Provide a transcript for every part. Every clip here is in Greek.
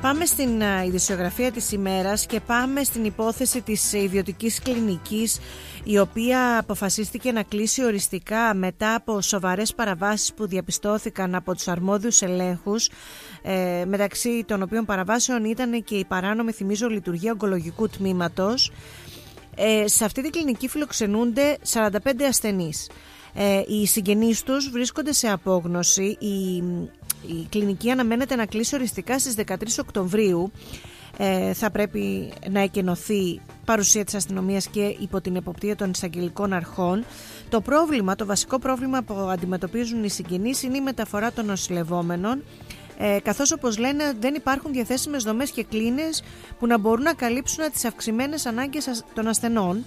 Πάμε στην ειδησιογραφία της ημέρας και πάμε στην υπόθεση της ιδιωτικής κλινικής, η οποία αποφασίστηκε να κλείσει οριστικά μετά από σοβαρές παραβάσεις που διαπιστώθηκαν από τους αρμόδιους ελέγχους, μεταξύ των οποίων παραβάσεων ήταν και η παράνομη, θυμίζω, λειτουργία ογκολογικού τμήματος. Σε αυτή την κλινική φιλοξενούνται 45 ασθενείς. Οι συγγενείς τους βρίσκονται σε απόγνωση. Η κλινική αναμένεται να κλείσει οριστικά στις 13 Οκτωβρίου. Θα πρέπει να εκενωθεί παρουσία της αστυνομίας και υπό την εποπτεία των εισαγγελικών αρχών. Το βασικό πρόβλημα που αντιμετωπίζουν οι συγγενείς είναι η μεταφορά των νοσηλευόμενων, καθώς, όπως λένε, δεν υπάρχουν διαθέσιμες δομές και κλίνες που να μπορούν να καλύψουν τις αυξημένες ανάγκες των ασθενών.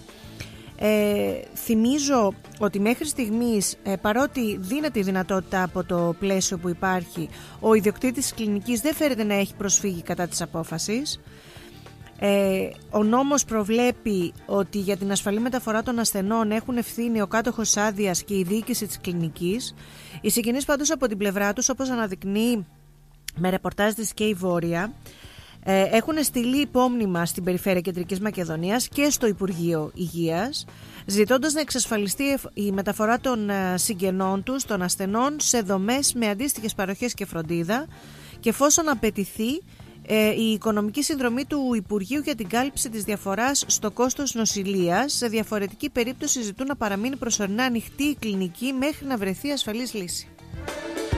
Θυμίζω ότι μέχρι στιγμής, παρότι δίνεται η δυνατότητα από το πλαίσιο που υπάρχει, ο ιδιοκτήτης της κλινικής δεν φέρεται να έχει προσφύγει κατά της απόφασης. Ο νόμος προβλέπει ότι για την ασφαλή μεταφορά των ασθενών έχουν ευθύνη ο κάτοχος άδειας και η διοίκηση της κλινικής. Οι συγγενείς πάντως από την πλευρά τους, όπως αναδεικνύει με ρεπορτάζ της ΚΕΙ Βόρεια, έχουν στείλει υπόμνημα στην Περιφέρεια Κεντρικής Μακεδονίας και στο Υπουργείο Υγείας, ζητώντας να εξασφαλιστεί η μεταφορά των συγγενών τους, των ασθενών, σε δομές με αντίστοιχες παροχές και φροντίδα, και εφόσον απαιτηθεί η οικονομική συνδρομή του Υπουργείου για την κάλυψη της διαφοράς στο κόστος νοσηλείας. Σε διαφορετική περίπτωση ζητούν να παραμείνει προσωρινά ανοιχτή η κλινική μέχρι να βρεθεί ασφαλής λύση.